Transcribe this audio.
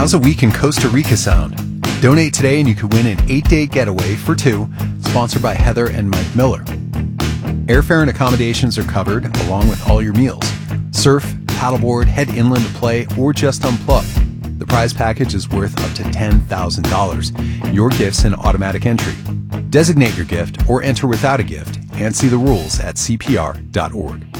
How's a week in Costa Rica sound? Donate today and you could win an 8-day getaway for two, sponsored by Heather and Mike Miller. Airfare and accommodations are covered, along with all your meals. Surf, paddleboard, head inland to play, or just unplug. The prize package is worth up to $10,000. Your gift's an automatic entry. Designate your gift or enter without a gift and see the rules at cpr.org.